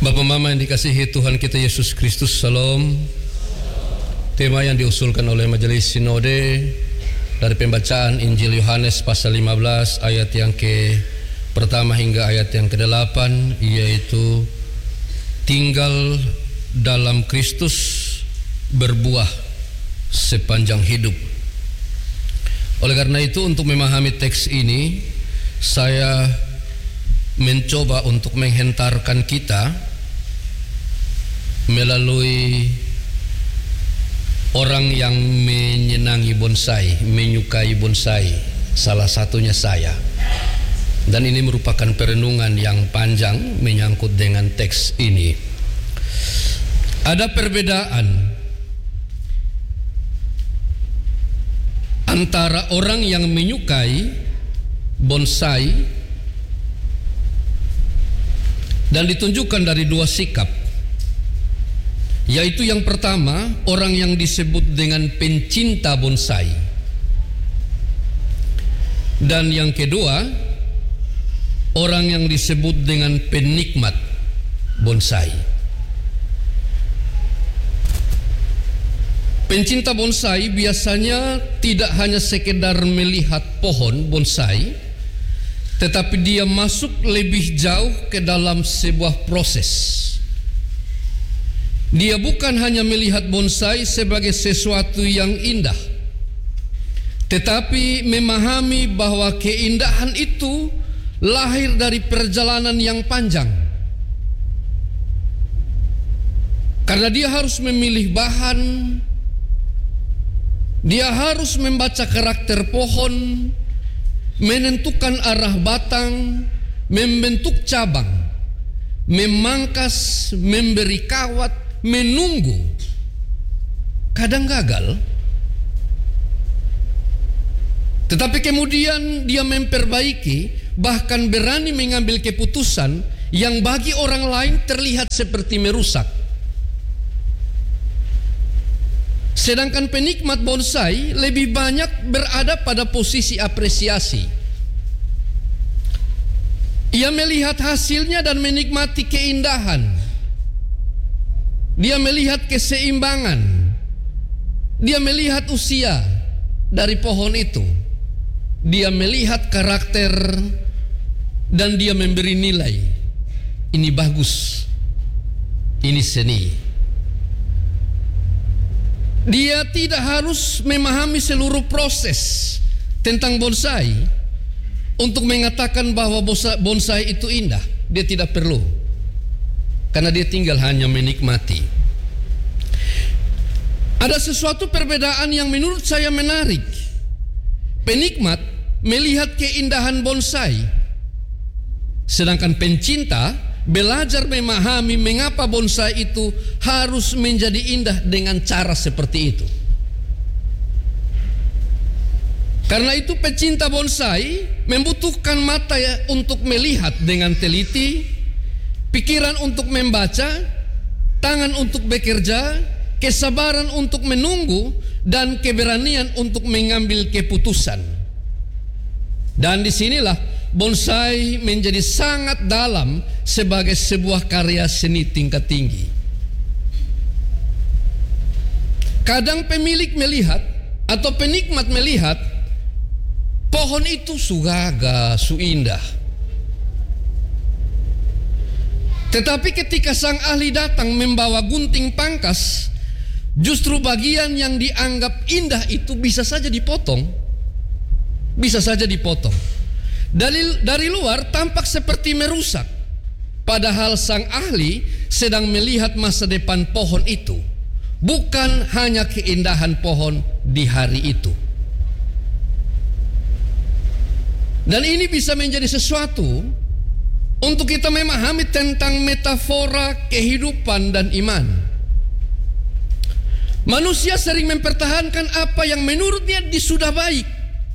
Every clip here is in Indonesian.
Bapak Mama yang dikasihi Tuhan kita Yesus Kristus, Salam. Tema yang diusulkan oleh Majelis Sinode dari pembacaan Injil Yohanes pasal 15 ayat yang pertama hingga ayat yang ke-8, yaitu tinggal dalam Kristus berbuah sepanjang hidup. Oleh karena itu, untuk memahami teks ini, saya mencoba untuk menghentarkan kita melalui orang yang menyenangi bonsai, menyukai bonsai, salah satunya saya. Dan ini merupakan perenungan yang panjang menyangkut dengan teks ini. Ada perbedaan antara orang yang menyukai bonsai dan ditunjukkan dari dua sikap, yaitu yang pertama, orang yang disebut dengan pencinta bonsai, dan yang kedua, orang yang disebut dengan penikmat bonsai. Pencinta bonsai biasanya tidak hanya sekedar melihat pohon bonsai, tetapi dia masuk lebih jauh ke dalam sebuah proses. Dia bukan hanya melihat bonsai sebagai sesuatu yang indah, tetapi memahami bahwa keindahan itu lahir dari perjalanan yang panjang. Karena dia harus memilih bahan, dia harus membaca karakter pohon, menentukan arah batang, membentuk cabang, memangkas, memberi kawat, menunggu. Kadang gagal, tetapi kemudian dia memperbaiki, bahkan berani mengambil keputusan yang bagi orang lain terlihat seperti merusak. Sedangkan penikmat bonsai lebih banyak berada pada posisi apresiasi. Ia melihat hasilnya dan menikmati keindahan. Dia melihat keseimbangan. Dia melihat usia dari pohon itu. Dia melihat karakter dan dia memberi nilai. Ini bagus. Ini seni. Dia tidak harus memahami seluruh proses tentang bonsai untuk mengatakan bahwa bonsai itu indah. Dia tidak perlu, karena dia tinggal hanya menikmati. Ada sesuatu perbedaan yang menurut saya menarik. Penikmat melihat keindahan bonsai, sedangkan pencinta belajar memahami mengapa bonsai itu harus menjadi indah dengan cara seperti itu. Karena itu pecinta bonsai membutuhkan mata untuk melihat dengan teliti, pikiran untuk membaca, tangan untuk bekerja, kesabaran untuk menunggu, dan keberanian untuk mengambil keputusan. Dan disinilah bonsai menjadi sangat dalam sebagai sebuah karya seni tingkat tinggi. Kadang pemilik melihat atau penikmat melihat pohon itu gagah, indah. Tetapi ketika sang ahli datang membawa gunting pangkas, justru bagian yang dianggap indah itu bisa saja dipotong. Bisa saja dipotong. Dari luar tampak seperti merusak, padahal sang ahli sedang melihat masa depan pohon itu, bukan hanya keindahan pohon di hari itu. Dan ini bisa menjadi sesuatu untuk kita memahami tentang metafora kehidupan dan iman. Manusia sering mempertahankan apa yang menurutnya sudah baik,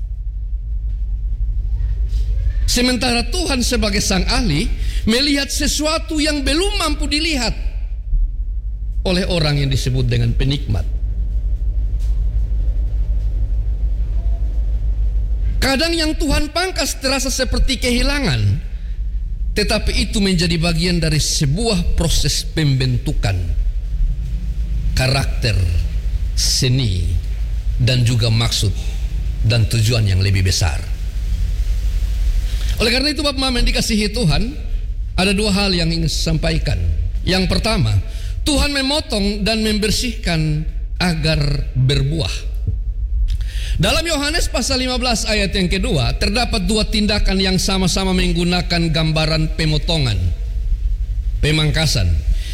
sementara Tuhan sebagai sang ahli melihat sesuatu yang belum mampu dilihat oleh orang yang disebut dengan penikmat. Kadang yang Tuhan pangkas terasa seperti kehilangan, tetapi itu menjadi bagian dari sebuah proses pembentukan karakter, seni, dan juga maksud dan tujuan yang lebih besar. Oleh karena itu Bapak Mama yang dikasihi Tuhan, ada dua hal yang ingin saya sampaikan. Yang pertama, Tuhan memotong dan membersihkan agar berbuah. Dalam Yohanes pasal 15 ayat yang kedua, terdapat dua tindakan yang sama-sama menggunakan gambaran pemotongan, pemangkasan.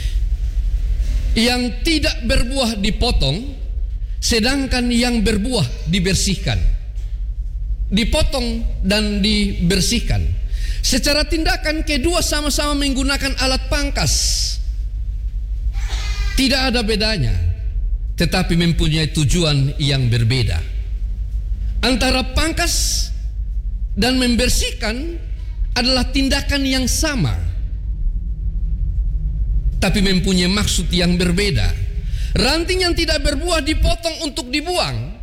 Yang tidak berbuah dipotong, sedangkan yang berbuah dibersihkan. Dipotong dan dibersihkan. Secara tindakan kedua sama-sama menggunakan alat pangkas. Tidak ada bedanya, tetapi mempunyai tujuan yang berbeda. Antara pangkas dan membersihkan adalah tindakan yang sama, tapi mempunyai maksud yang berbeda. Ranting yang tidak berbuah dipotong untuk dibuang.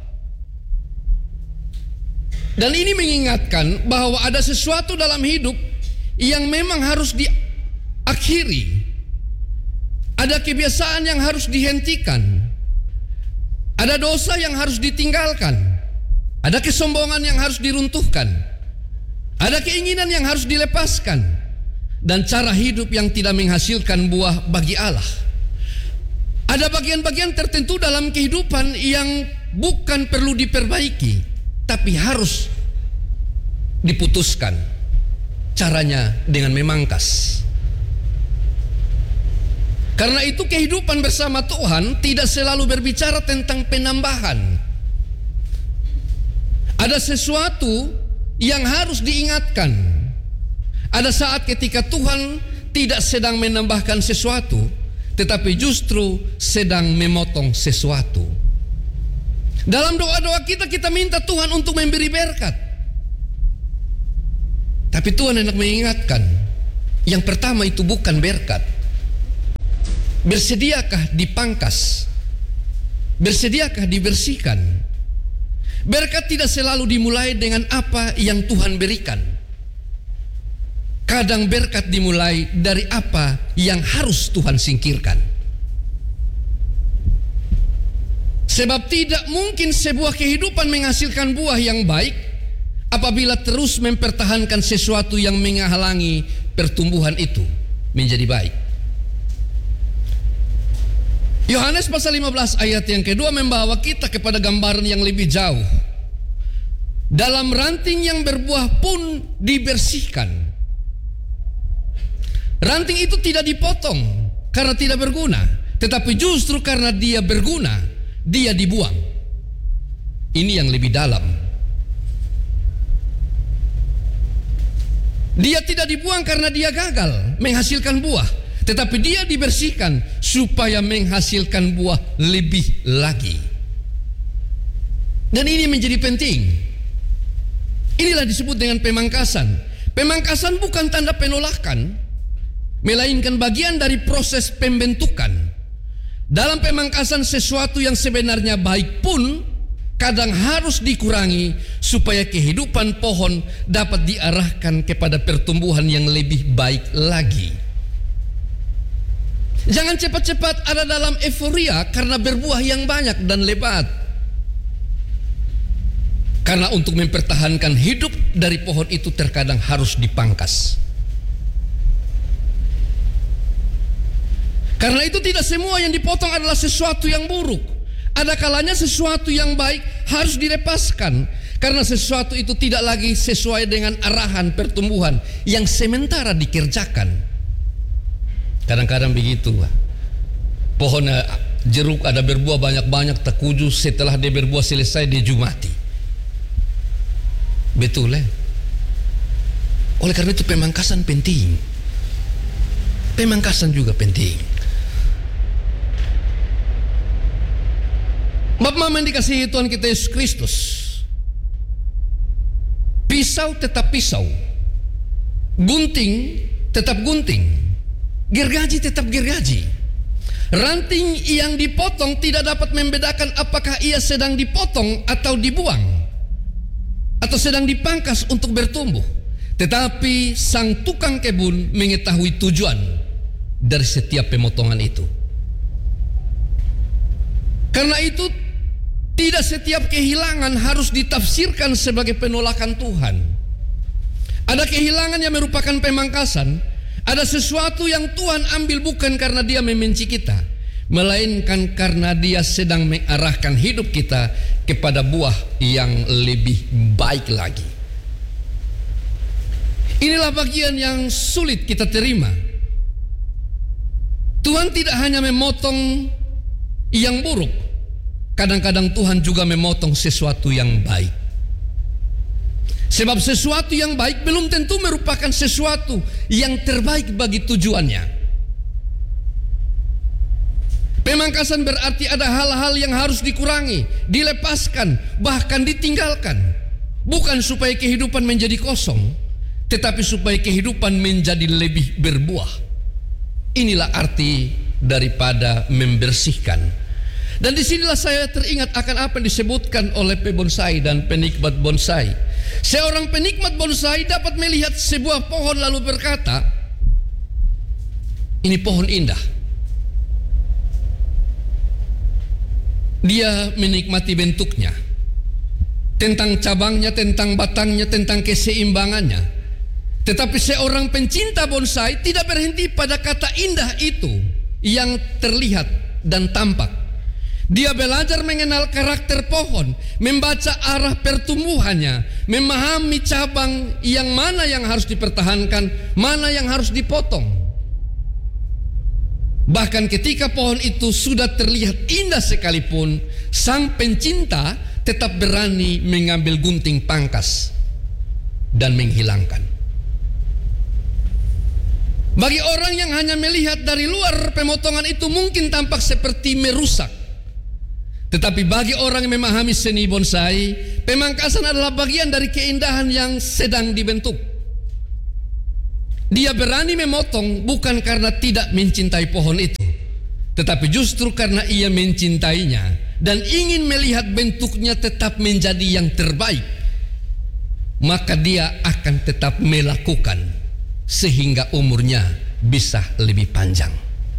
Dan ini mengingatkan bahwa ada sesuatu dalam hidup yang memang harus diakhiri. Ada kebiasaan yang harus dihentikan. Ada dosa yang harus ditinggalkan. Ada kesombongan yang harus diruntuhkan. Ada keinginan yang harus dilepaskan. Dan cara hidup yang tidak menghasilkan buah bagi Allah. Ada bagian-bagian tertentu dalam kehidupan yang bukan perlu diperbaiki, tapi harus diputuskan. Caranya dengan memangkas. Karena itu kehidupan bersama Tuhan tidak selalu berbicara tentang penambahan. Ada sesuatu yang harus diingatkan. Ada saat ketika Tuhan tidak sedang menambahkan sesuatu, tetapi justru sedang memotong sesuatu. Dalam doa-doa kita minta Tuhan untuk memberi berkat. Tapi Tuhan hendak mengingatkan, yang pertama itu bukan berkat. Bersediakah dipangkas? Bersediakah dibersihkan? Berkat tidak selalu dimulai dengan apa yang Tuhan berikan. Kadang berkat dimulai dari apa yang harus Tuhan singkirkan. Sebab tidak mungkin sebuah kehidupan menghasilkan buah yang baik apabila terus mempertahankan sesuatu yang menghalangi pertumbuhan itu menjadi baik. Yohanes pasal 15 ayat yang kedua membawa kita kepada gambaran yang lebih jauh. Dalam ranting yang berbuah pun dibersihkan. Ranting itu tidak dipotong karena tidak berguna, tetapi justru karena dia berguna, dia dibuang. Ini yang lebih dalam. Dia tidak dibuang karena dia gagal menghasilkan buah, tetapi dia dibersihkan supaya menghasilkan buah lebih lagi. Dan ini menjadi penting. Inilah disebut dengan pemangkasan. Pemangkasan bukan tanda penolakan, melainkan bagian dari proses pembentukan. Dalam pemangkasan, sesuatu yang sebenarnya baik pun kadang harus dikurangi supaya kehidupan pohon dapat diarahkan kepada pertumbuhan yang lebih baik lagi. Jangan cepat-cepat ada dalam euforia karena berbuah yang banyak dan lebat. Karena untuk mempertahankan hidup dari pohon itu terkadang harus dipangkas. Karena itu tidak semua yang dipotong adalah sesuatu yang buruk. Ada kalanya sesuatu yang baik harus dilepaskan. Karena sesuatu itu tidak lagi sesuai dengan arahan pertumbuhan yang sementara dikerjakan. Kadang-kadang begitu. Pohon jeruk ada berbuah banyak-banyak, terkuju, setelah dia berbuah selesai dia mati. Betul Oleh karena itu pemangkasan penting. Pemangkasan juga penting. Bapak Mama yang dikasihi Tuhan kita Yesus Kristus, pisau tetap pisau, gunting tetap gunting, gergaji tetap gergaji. Ranting yang dipotong tidak dapat membedakan apakah ia sedang dipotong atau dibuang, atau sedang dipangkas untuk bertumbuh. Tetapi sang tukang kebun mengetahui tujuan dari setiap pemotongan itu. Karena itu tidak setiap kehilangan harus ditafsirkan sebagai penolakan Tuhan. Ada kehilangan yang merupakan pemangkasan. Ada sesuatu yang Tuhan ambil bukan karena Dia membenci kita, melainkan karena Dia sedang mengarahkan hidup kita kepada buah yang lebih baik lagi. Inilah bagian yang sulit kita terima. Tuhan tidak hanya memotong yang buruk, kadang-kadang Tuhan juga memotong sesuatu yang baik. Sebab sesuatu yang baik belum tentu merupakan sesuatu yang terbaik bagi tujuannya. Pemangkasan berarti ada hal-hal yang harus dikurangi, dilepaskan, bahkan ditinggalkan. Bukan supaya kehidupan menjadi kosong, tetapi supaya kehidupan menjadi lebih berbuah. Inilah arti daripada membersihkan. Dan disinilah saya teringat akan apa yang disebutkan oleh pebonsai dan penikmat bonsai. Seorang penikmat bonsai dapat melihat sebuah pohon lalu berkata, ini pohon indah. Dia menikmati bentuknya, tentang cabangnya, tentang batangnya, tentang keseimbangannya. Tetapi seorang pencinta bonsai tidak berhenti pada kata indah itu yang terlihat dan tampak. Dia belajar mengenal karakter pohon, membaca arah pertumbuhannya, memahami cabang yang mana yang harus dipertahankan, mana yang harus dipotong. Bahkan ketika pohon itu sudah terlihat indah sekalipun, sang pencinta tetap berani mengambil gunting pangkas dan menghilangkan. Bagi orang yang hanya melihat dari luar, pemotongan itu mungkin tampak seperti merusak. Tetapi bagi orang yang memahami seni bonsai, pemangkasan adalah bagian dari keindahan yang sedang dibentuk. Dia berani memotong bukan karena tidak mencintai pohon itu, tetapi justru karena ia mencintainya dan ingin melihat bentuknya tetap menjadi yang terbaik. Maka dia akan tetap melakukan sehingga umurnya bisa lebih panjang.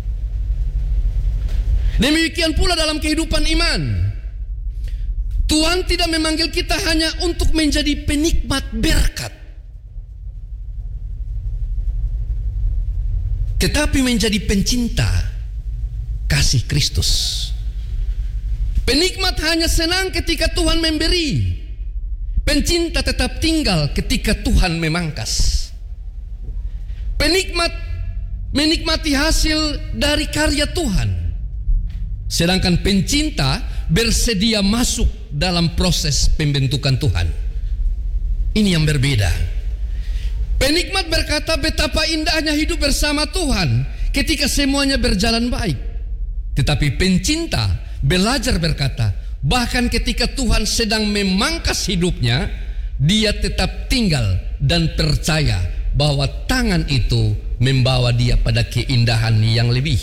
Demikian pula dalam kehidupan iman. Tuhan tidak memanggil kita hanya untuk menjadi penikmat berkat, tetapi menjadi pencinta kasih Kristus. Penikmat hanya senang ketika Tuhan memberi. Pencinta tetap tinggal ketika Tuhan memangkas. Penikmat menikmati hasil dari karya Tuhan, sedangkan pencinta bersedia masuk dalam proses pembentukan Tuhan. Ini yang berbeda. Penikmat berkata betapa indahnya hidup bersama Tuhan ketika semuanya berjalan baik. Tetapi pencinta belajar berkata, bahkan ketika Tuhan sedang memangkas hidupnya, dia tetap tinggal dan percaya bahwa tangan itu membawa dia pada keindahan yang lebih.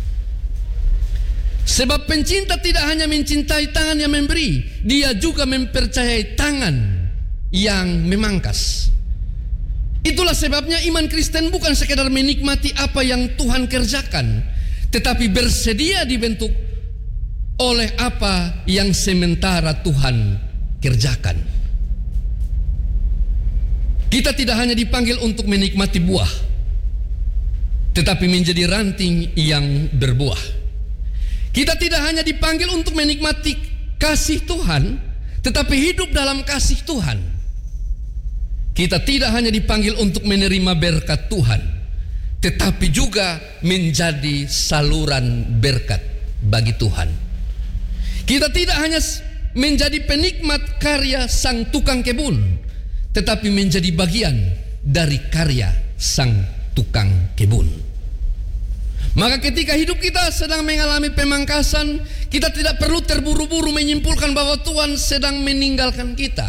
Sebab pencinta tidak hanya mencintai tangan yang memberi, dia juga mempercayai tangan yang memangkas. Itulah sebabnya iman Kristen bukan sekedar menikmati apa yang Tuhan kerjakan, tetapi bersedia dibentuk oleh apa yang sementara Tuhan kerjakan. Kita tidak hanya dipanggil untuk menikmati buah, tetapi menjadi ranting yang berbuah. Kita tidak hanya dipanggil untuk menikmati kasih Tuhan, tetapi hidup dalam kasih Tuhan. Kita tidak hanya dipanggil untuk menerima berkat Tuhan, tetapi juga menjadi saluran berkat bagi Tuhan. Kita tidak hanya menjadi penikmat karya sang tukang kebun, tetapi menjadi bagian dari karya sang tukang kebun. Maka ketika hidup kita sedang mengalami pemangkasan, kita tidak perlu terburu-buru menyimpulkan bahwa Tuhan sedang meninggalkan kita.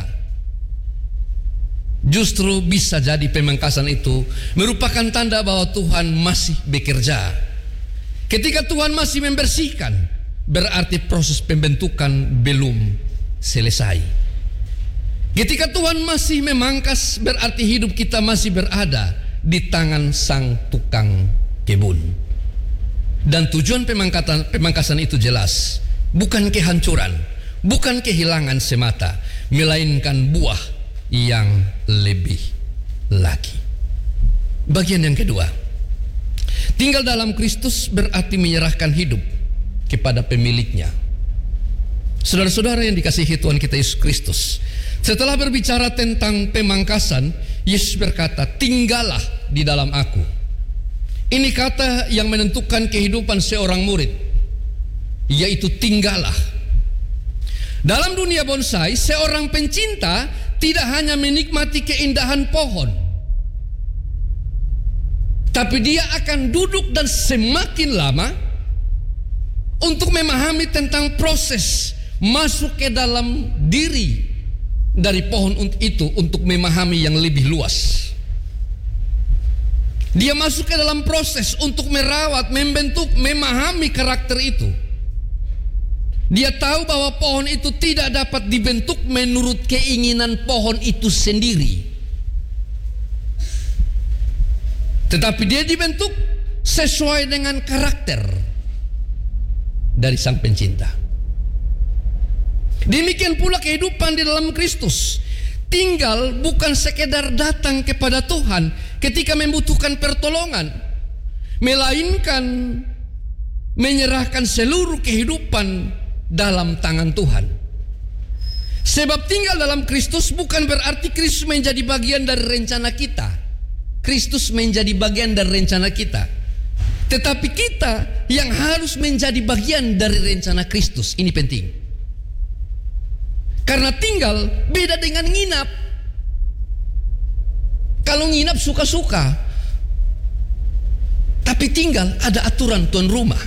Justru bisa jadi pemangkasan itu merupakan tanda bahwa Tuhan masih bekerja. Ketika Tuhan masih membersihkan, berarti proses pembentukan belum selesai. Ketika Tuhan masih memangkas, berarti hidup kita masih berada di tangan sang tukang kebun. Dan tujuan pemangkasan itu jelas, bukan kehancuran, bukan kehilangan semata, melainkan buah yang lebih lagi. Bagian yang kedua, tinggal dalam Kristus berarti menyerahkan hidup kepada pemiliknya. Saudara-saudara yang dikasihi Tuhan kita Yesus Kristus, setelah berbicara tentang pemangkasan, Yesus berkata, tinggallah di dalam aku. Ini kata yang menentukan kehidupan seorang murid, yaitu tinggallah. Dalam dunia bonsai, seorang pencinta tidak hanya menikmati keindahan pohon, tapi dia akan duduk dan semakin lama untuk memahami tentang proses masuk ke dalam diri dari pohon itu untuk memahami yang lebih luas. Dia masuk ke dalam proses untuk merawat, membentuk, memahami karakter itu. Dia tahu bahwa pohon itu tidak dapat dibentuk menurut keinginan pohon itu sendiri, tetapi dia dibentuk sesuai dengan karakter dari sang pencinta. Demikian pula kehidupan di dalam Kristus. Tinggal bukan sekedar datang kepada Tuhan ketika membutuhkan pertolongan, melainkan menyerahkan seluruh kehidupan dalam tangan Tuhan. Sebab tinggal dalam Kristus bukan berarti Kristus menjadi bagian dari rencana kita. Kristus menjadi bagian dari rencana kita, tetapi kita yang harus menjadi bagian dari rencana Kristus. Ini penting. Karena tinggal beda dengan nginap. Kalau nginap suka-suka, tapi tinggal ada aturan tuan rumah.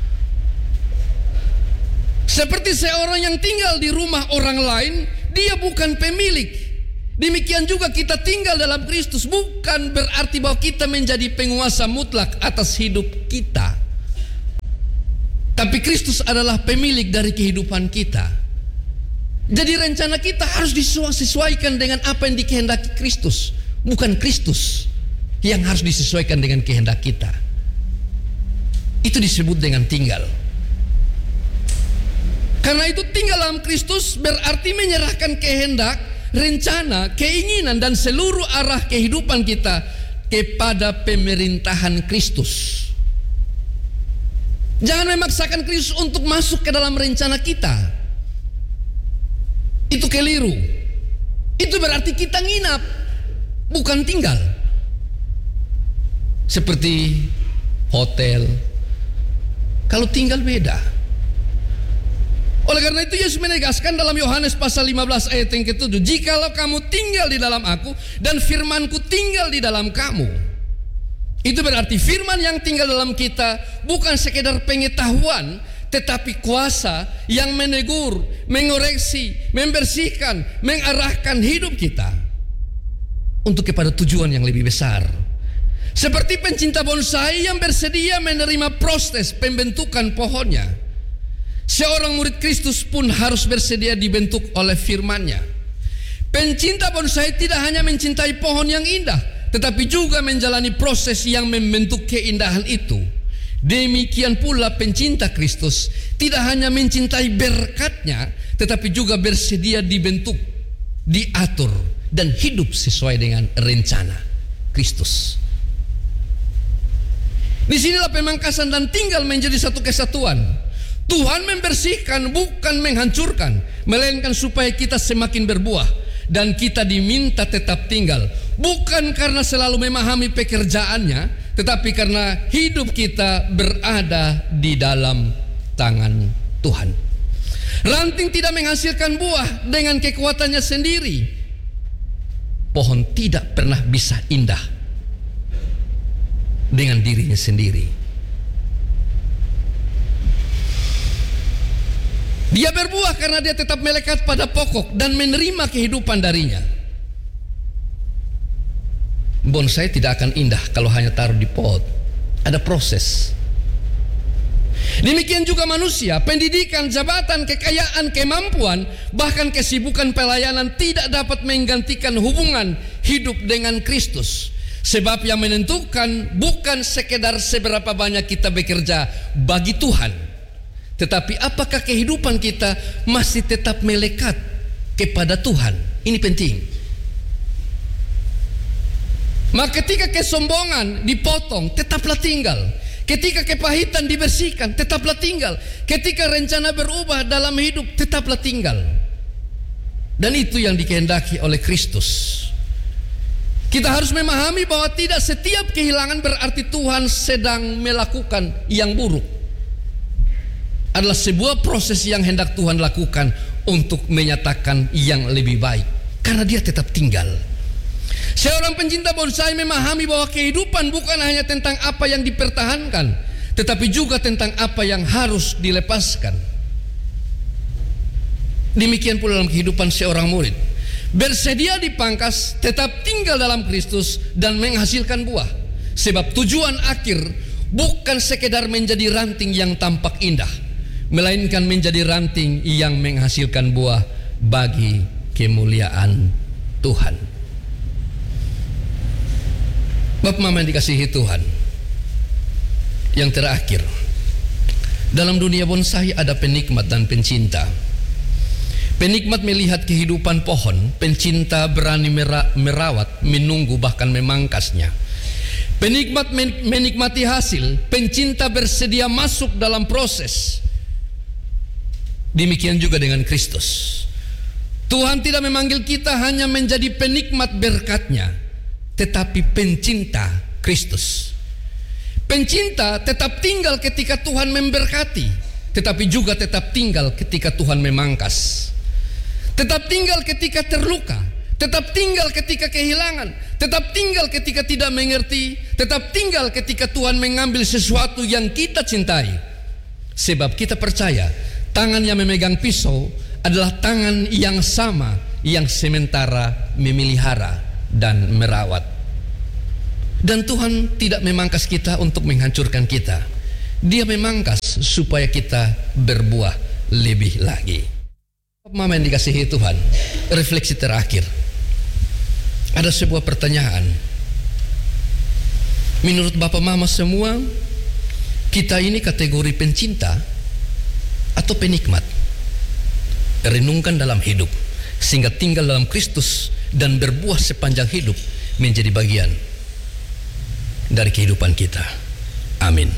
Seperti seorang yang tinggal di rumah orang lain, dia bukan pemilik. Demikian juga kita tinggal dalam Kristus bukan berarti bahwa kita menjadi penguasa mutlak atas hidup kita, tapi Kristus adalah pemilik dari kehidupan kita. Jadi rencana kita harus disesuaikan dengan apa yang dikehendaki Kristus, bukan Kristus yang harus disesuaikan dengan kehendak kita. Itu disebut dengan tinggal. Karena itu tinggal dalam Kristus berarti menyerahkan kehendak, rencana, keinginan dan seluruh arah kehidupan kita kepada pemerintahan Kristus. Jangan memaksakan Kristus untuk masuk ke dalam rencana kita. Itu keliru. Itu berarti kita nginap, bukan tinggal. Seperti hotel. Kalau tinggal beda. Oleh karena itu Yesus menegaskan dalam Yohanes pasal 15 ayat yang ke-7, jikalau kamu tinggal di dalam aku dan firmanku tinggal di dalam kamu. Itu berarti firman yang tinggal dalam kita bukan sekedar pengetahuan, tetapi kuasa yang menegur, mengoreksi, membersihkan, mengarahkan hidup kita untuk kepada tujuan yang lebih besar. Seperti pencinta bonsai yang bersedia menerima proses pembentukan pohonnya, seorang murid Kristus pun harus bersedia dibentuk oleh firman-Nya. Pencinta bonsai tidak hanya mencintai pohon yang indah, tetapi juga menjalani proses yang membentuk keindahan itu. Demikian pula pencinta Kristus tidak hanya mencintai berkat-Nya, tetapi juga bersedia dibentuk, diatur, dan hidup sesuai dengan rencana Kristus. Disinilah pemangkasan dan tinggal menjadi satu kesatuan. Tuhan membersihkan bukan menghancurkan, melainkan supaya kita semakin berbuah. Dan kita diminta tetap tinggal, bukan karena selalu memahami pekerjaannya, tetapi karena hidup kita berada di dalam tangan Tuhan. Ranting tidak menghasilkan buah dengan kekuatannya sendiri. Pohon tidak pernah bisa indah dengan dirinya sendiri. Dia berbuah karena dia tetap melekat pada pokok dan menerima kehidupan darinya. Bonsai tidak akan indah kalau hanya taruh di pot. Ada proses. Demikian juga manusia, pendidikan, jabatan, kekayaan, kemampuan, bahkan kesibukan pelayanan tidak dapat menggantikan hubungan hidup dengan Kristus. Sebab yang menentukan bukan sekedar seberapa banyak kita bekerja bagi Tuhan, tetapi apakah kehidupan kita masih tetap melekat kepada Tuhan. Ini penting. Maka ketika kesombongan dipotong, tetaplah tinggal. Ketika kepahitan dibersihkan, tetaplah tinggal. Ketika rencana berubah dalam hidup, tetaplah tinggal. Dan itu yang dikehendaki oleh Kristus. Kita harus memahami bahwa tidak setiap kehilangan berarti Tuhan sedang melakukan yang buruk. Adalah sebuah proses yang hendak Tuhan lakukan untuk menyatakan yang lebih baik. Karena dia tetap tinggal. Seorang pencinta bonsai memahami bahwa kehidupan bukan hanya tentang apa yang dipertahankan, tetapi juga tentang apa yang harus dilepaskan. Demikian pula dalam kehidupan seorang murid. Bersedia dipangkas, tetap tinggal dalam Kristus dan menghasilkan buah. Sebab tujuan akhir bukan sekedar menjadi ranting yang tampak indah, melainkan menjadi ranting yang menghasilkan buah bagi kemuliaan Tuhan. Bapak Mama yang dikasihi Tuhan, yang terakhir, dalam dunia bonsai ada penikmat dan pencinta. Penikmat melihat kehidupan pohon, pencinta berani merawat, menunggu, bahkan memangkasnya. Penikmat menikmati hasil, pencinta bersedia masuk dalam proses. Demikian juga dengan Kristus. Tuhan tidak memanggil kita hanya menjadi penikmat berkat-Nya, tetapi pencinta Kristus. Pencinta tetap tinggal ketika Tuhan memberkati, tetapi juga tetap tinggal ketika Tuhan memangkas. Tetap tinggal ketika terluka, tetap tinggal ketika kehilangan, tetap tinggal ketika tidak mengerti, tetap tinggal ketika Tuhan mengambil sesuatu yang kita cintai. Sebab kita percaya tangan yang memegang pisau adalah tangan yang sama yang sementara memelihara dan merawat. Dan Tuhan tidak memangkas kita untuk menghancurkan kita. Dia memangkas supaya kita berbuah lebih lagi. Mama yang dikasihi Tuhan, refleksi terakhir. Ada sebuah pertanyaan. Menurut Bapak Mama semua, kita ini kategori pencinta atau penikmat? Renungkan dalam hidup, sehingga tinggal dalam Kristus dan berbuah sepanjang hidup menjadi bagian dari kehidupan kita. Amin.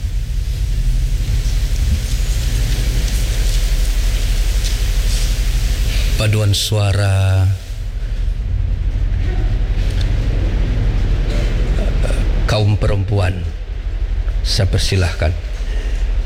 Paduan suara kaum perempuan, saya persilahkan.